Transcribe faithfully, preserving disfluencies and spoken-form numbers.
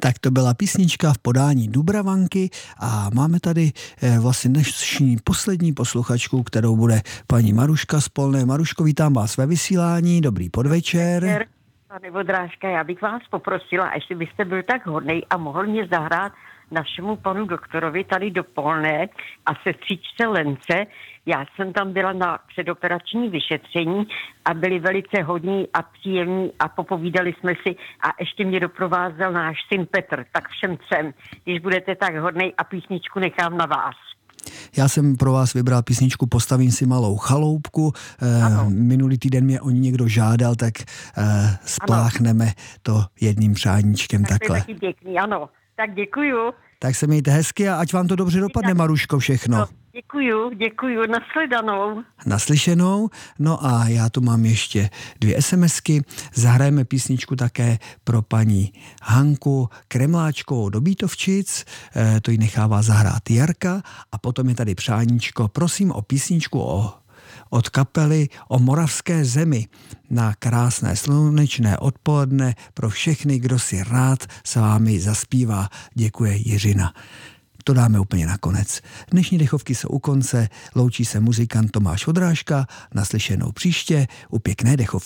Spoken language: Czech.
Tak to byla písnička v podání Dubravanky a máme tady vlastně dnešní poslední posluchačku, kterou bude paní Maruška z Polné. Maruško, vítám vás ve vysílání, dobrý podvečer. Pane Vodrážka, já bych vás poprosila, jestli byste byl tak hodnej a mohl mě zahrát našemu panu doktorovi tady do Polné a sestřičce Lence. Já jsem tam byla na předoperační vyšetření a byli velice hodní a příjemní a popovídali jsme si a ještě mě doprovázel náš syn Petr. Tak všem třem, když budete tak hodnej a písničku nechám na vás. Já jsem pro vás vybral písničku Postavím si malou chaloupku. Ano. Minulý týden mě o ní někdo žádal, tak spláchneme ano. to jedním přáníčkem tak takhle. Tak to je taky pěkný, ano. Tak děkuju. Tak se mějte hezky a ať vám to dobře dopadne, Maruško, všechno. No, děkuju, děkuju, nasledanou. Naslyšenou. No a já tu mám ještě dvě SMSky. Zahrajeme písničku také pro paní Hanku Kremláčkovou do Bítovčic. E, to ji nechává zahrát Jarka. A potom je tady přáníčko. Prosím o písničku o od kapely O moravské zemi na krásné slunečné odpoledne pro všechny, kdo si rád s vámi zaspívá. Děkuje Jiřina. To dáme úplně nakonec. Dnešní dechovky jsou u konce, loučí se muzikant Tomáš Vodrážka, naslyšenou příště u pěkné dechovky.